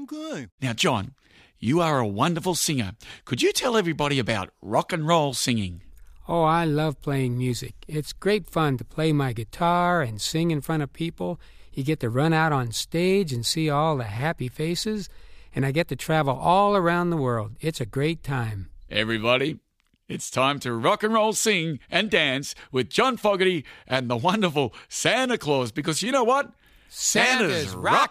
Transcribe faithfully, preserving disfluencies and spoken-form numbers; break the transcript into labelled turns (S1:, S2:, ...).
S1: good.
S2: Now, John, you are a wonderful singer. Could you tell everybody about rock and roll singing?
S3: Oh, I love playing music. It's great fun to play my guitar and sing in front of people. You get to run out on stage and see all the happy faces, and I get to travel all around the world. It's a great time.
S2: Everybody, it's time to rock and roll, sing and dance with John Fogerty and the wonderful Santa Claus, because you know what?
S3: Santa's rock